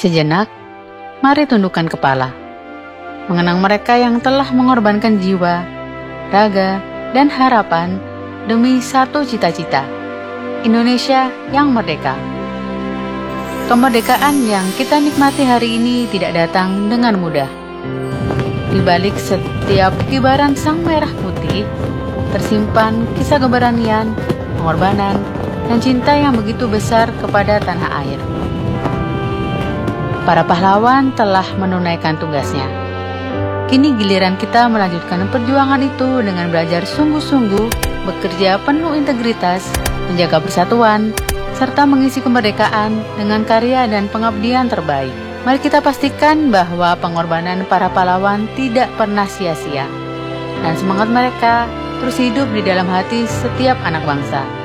Sejenak, mari tundukkan kepala, mengenang mereka yang telah mengorbankan jiwa, raga, dan harapan demi satu cita-cita, Indonesia yang merdeka. Kemerdekaan yang kita nikmati hari ini tidak datang dengan mudah. Di balik setiap kibaran sang merah putih, tersimpan kisah keberanian, pengorbanan, dan cinta yang begitu besar kepada tanah air. Para pahlawan telah menunaikan tugasnya. Kini giliran kita melanjutkan perjuangan itu dengan belajar sungguh-sungguh, bekerja penuh integritas, menjaga persatuan, serta mengisi kemerdekaan dengan karya dan pengabdian terbaik. Mari kita pastikan bahwa pengorbanan para pahlawan tidak pernah sia-sia, dan semangat mereka terus hidup di dalam hati setiap anak bangsa.